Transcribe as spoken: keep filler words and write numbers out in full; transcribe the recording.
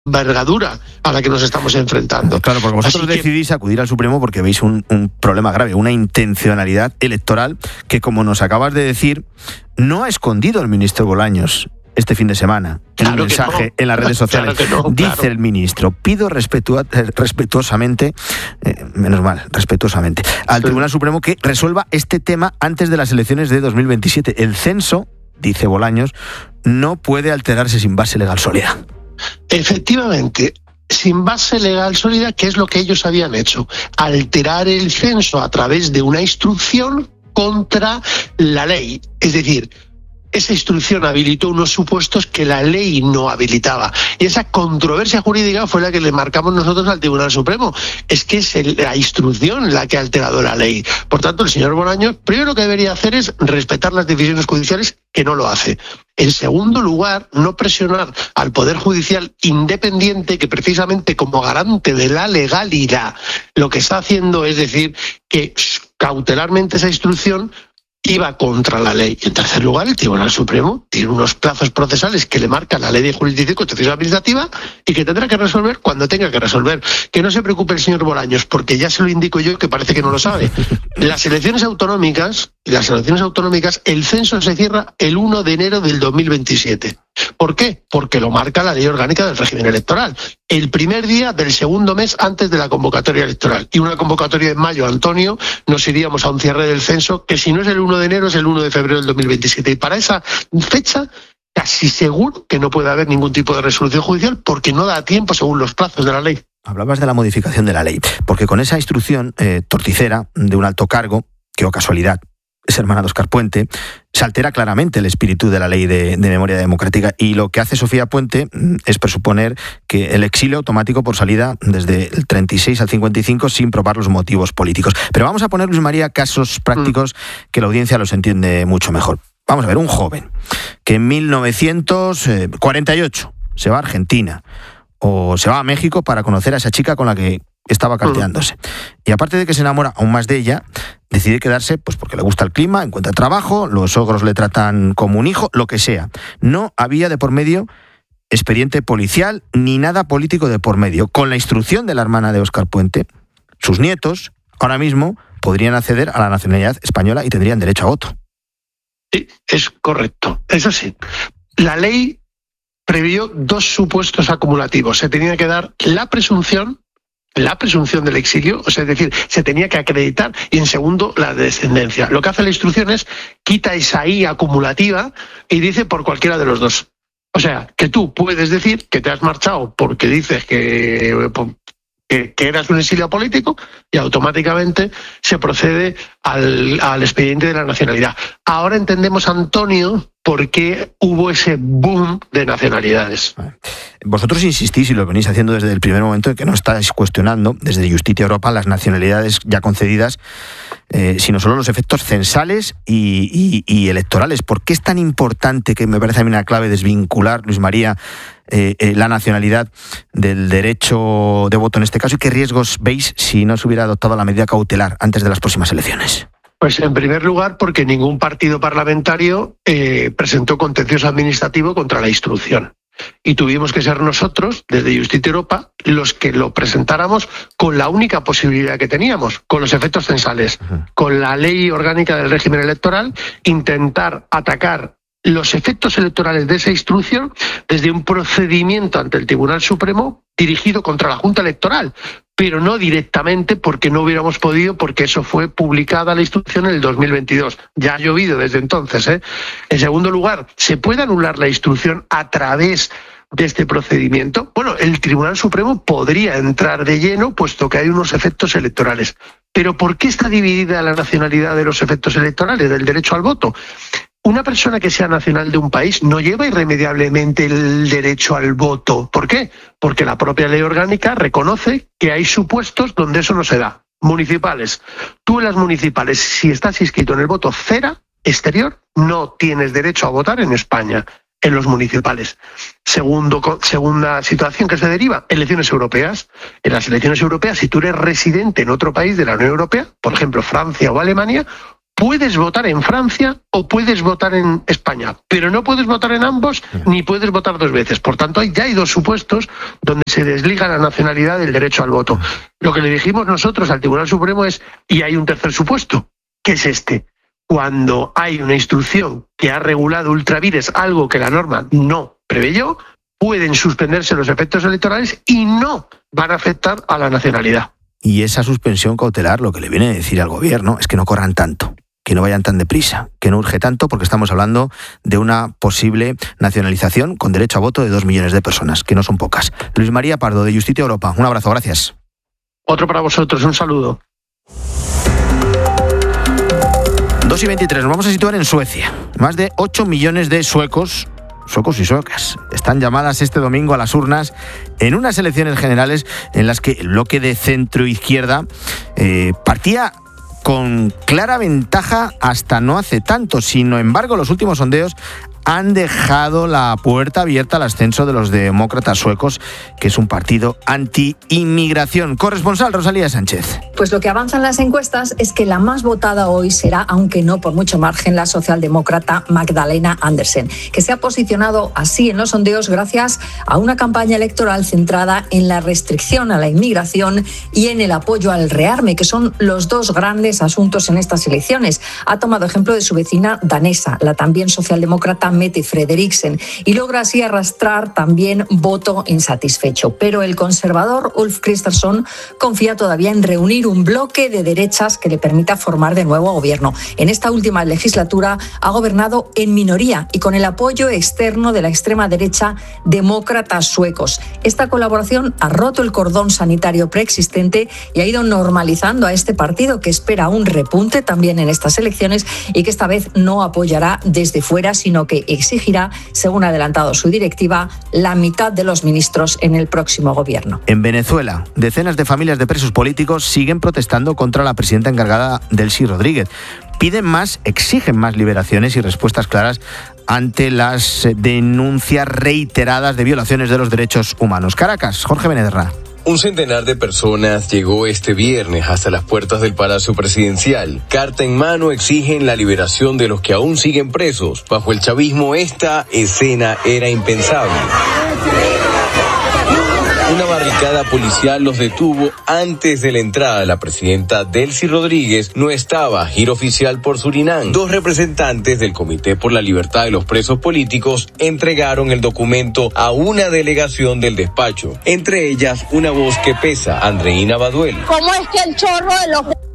envergadura a la que nos estamos enfrentando. Claro, porque vosotros Así decidís que... acudir al Supremo porque veis un, un problema grave, una intencionalidad electoral que, como nos acabas de decir, no ha escondido el ministro Bolaños este fin de semana. Claro el mensaje no. en las redes sociales. Claro no, Dice claro. el ministro: pido respetua- respetuosamente, eh, menos mal, respetuosamente, al sí. Tribunal Supremo que resuelva este tema antes de las elecciones de dos mil veintisiete. El censo, dice Bolaños, no puede alterarse sin base legal sólida. Efectivamente, sin base legal sólida, ¿qué es lo que ellos habían hecho? Alterar el censo a través de una instrucción contra la ley. Es decir, esa instrucción habilitó unos supuestos que la ley no habilitaba. Y esa controversia jurídica fue la que le marcamos nosotros al Tribunal Supremo. Es que es el, la instrucción la que ha alterado la ley. Por tanto, el señor Bolaños, primero lo que debería hacer es respetar las decisiones judiciales, que no lo hace. En segundo lugar, no presionar al Poder Judicial independiente, que precisamente como garante de la legalidad lo que está haciendo es decir que cautelarmente esa instrucción iba contra la ley. En tercer lugar, el Tribunal Supremo tiene unos plazos procesales que le marcan la Ley de Jurisdicción y Contencioso Administrativa y que tendrá que resolver cuando tenga que resolver. Que no se preocupe el señor Bolaños, porque ya se lo indico yo, que parece que no lo sabe. Las elecciones autonómicas, las elecciones autonómicas, el censo se cierra el primero de enero del dos mil veintisiete. ¿Por qué? Porque lo marca la Ley Orgánica del Régimen Electoral. El primer día del segundo mes antes de la convocatoria electoral. Y una convocatoria en mayo, Antonio, nos iríamos a un cierre del censo que si no es el primero de enero es el primero de febrero del dos mil veintisiete. Y para esa fecha casi seguro que no puede haber ningún tipo de resolución judicial porque no da tiempo según los plazos de la ley. Hablabas de la modificación de la ley, porque con esa instrucción eh, torticera de un alto cargo, que o casualidad es hermana de Óscar Puente, se altera claramente el espíritu de la ley de, de memoria democrática, y lo que hace Sofía Puente es presuponer que el exilio automático por salida desde el treinta y seis al cincuenta y cinco sin probar los motivos políticos. Pero vamos a poner, Luis María, casos prácticos que la audiencia los entiende mucho mejor. Vamos a ver, un joven que en mil novecientos cuarenta y ocho se va a Argentina o se va a México para conocer a esa chica con la que estaba carteándose. Y aparte de que se enamora aún más de ella, decide quedarse pues porque le gusta el clima, encuentra trabajo, los sogros le tratan como un hijo, lo que sea. No había de por medio expediente policial ni nada político de por medio. Con la instrucción de la hermana de Óscar Puente, sus nietos ahora mismo podrían acceder a la nacionalidad española y tendrían derecho a voto. Sí, es correcto. Eso sí. La ley previó dos supuestos acumulativos. Se tenía que dar la presunción la presunción del exilio, o sea, es decir, se tenía que acreditar, y en segundo, la descendencia. Lo que hace la instrucción es quita esa I acumulativa y dice por cualquiera de los dos. O sea, que tú puedes decir que te has marchado porque dices que, que, que eras un exilio político y automáticamente se procede al, al expediente de la nacionalidad. Ahora entendemos, Antonio, por qué hubo ese boom de nacionalidades. Vosotros insistís, y lo venís haciendo desde el primer momento, en que no estáis cuestionando desde Justitia Europa las nacionalidades ya concedidas, eh, sino solo los efectos censales y, y, y electorales. ¿Por qué es tan importante, que me parece a mí una clave, desvincular, Luis María, eh, eh, la nacionalidad del derecho de voto en este caso? ¿Y qué riesgos veis si no se hubiera adoptado la medida cautelar antes de las próximas elecciones? Pues en primer lugar porque ningún partido parlamentario eh, presentó contencioso administrativo contra la instrucción. Y tuvimos que ser nosotros, desde Justitia Europa, los que lo presentáramos con la única posibilidad que teníamos, con los efectos censales, uh-huh. con la ley orgánica del régimen electoral, intentar atacar los efectos electorales de esa instrucción desde un procedimiento ante el Tribunal Supremo dirigido contra la Junta Electoral, pero no directamente porque no hubiéramos podido, porque eso fue publicada la instrucción en el dos mil veintidós. Ya ha llovido desde entonces, ¿eh? En segundo lugar, ¿se puede anular la instrucción a través de este procedimiento? Bueno, el Tribunal Supremo podría entrar de lleno, puesto que hay unos efectos electorales. Pero ¿por qué está dividida la nacionalidad de los efectos electorales, del derecho al voto? Una persona que sea nacional de un país no lleva irremediablemente el derecho al voto. ¿Por qué? Porque la propia ley orgánica reconoce que hay supuestos donde eso no se da. Municipales. Tú en las municipales, si estás inscrito en el voto cera exterior, no tienes derecho a votar en España, en los municipales. Segundo, segunda situación que se deriva, elecciones europeas. En las elecciones europeas, si tú eres residente en otro país de la Unión Europea, por ejemplo Francia o Alemania, puedes votar en Francia o puedes votar en España, pero no puedes votar en ambos ni puedes votar dos veces. Por tanto, ya hay dos supuestos donde se desliga la nacionalidad del derecho al voto. Lo que le dijimos nosotros al Tribunal Supremo es, y hay un tercer supuesto, que es este. Cuando hay una instrucción que ha regulado ultra vires, algo que la norma no preveyó, pueden suspenderse los efectos electorales y no van a afectar a la nacionalidad. Y esa suspensión cautelar lo que le viene a decir al gobierno es que no corran tanto, que no vayan tan deprisa, que no urge tanto, porque estamos hablando de una posible nacionalización con derecho a voto de dos millones de personas, que no son pocas. Luis María Pardo, de Justicia Europa, un abrazo, gracias. Otro para vosotros, un saludo. dos y veintitrés, nos vamos a situar en Suecia. Más de ocho millones de suecos suecos y suecas están llamadas este domingo a las urnas en unas elecciones generales en las que el bloque de centro-izquierda eh, partía con clara ventaja hasta no hace tanto. Sin embargo, los últimos sondeos han dejado la puerta abierta al ascenso de los demócratas suecos, que es un partido anti-inmigración. Corresponsal Rosalía Sánchez. Pues lo que avanzan las encuestas es que la más votada hoy será, aunque no por mucho margen, la socialdemócrata Magdalena Andersen, que se ha posicionado así en los sondeos gracias a una campaña electoral centrada en la restricción a la inmigración y en el apoyo al rearme, que son los dos grandes asuntos en estas elecciones. Ha tomado ejemplo de su vecina danesa, la también socialdemócrata Mette Frederiksen, y logra así arrastrar también voto insatisfecho. Pero el conservador Ulf Kristersson confía todavía en reunir un bloque de derechas que le permita formar de nuevo gobierno. En esta última legislatura ha gobernado en minoría y con el apoyo externo de la extrema derecha demócratas suecos. Esta colaboración ha roto el cordón sanitario preexistente y ha ido normalizando a este partido, que espera un repunte también en estas elecciones y que esta vez no apoyará desde fuera, sino que exigirá, según ha adelantado su directiva, la mitad de los ministros en el próximo gobierno. En Venezuela, decenas de familias de presos políticos siguen protestando contra la presidenta encargada, Delcy Rodríguez. Piden más, exigen más liberaciones y respuestas claras ante las denuncias reiteradas de violaciones de los derechos humanos. Caracas, Jorge Benederra. Un centenar de personas llegó este viernes hasta las puertas del Palacio Presidencial. Carta en mano exigen la liberación de los que aún siguen presos. Bajo el chavismo esta escena era impensable. Una barricada policial los detuvo antes de la entrada. La presidenta Delcy Rodríguez no estaba, giro oficial por Surinam. Dos representantes del Comité por la Libertad de los Presos Políticos entregaron el documento a una delegación del despacho. Entre ellas, una voz que pesa, Andreina Baduel. ¿Cómo es que el chorro de los